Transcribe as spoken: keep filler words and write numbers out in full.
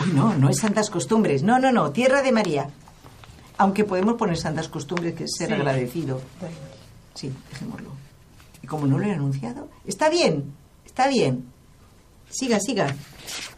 Uy, no, no es santas costumbres. No, no, no, tierra de María. Aunque podemos poner santas costumbres, que es ser sí. agradecido. Sí, dejémoslo. Y como no lo he anunciado, está bien, está bien. Siga, siga.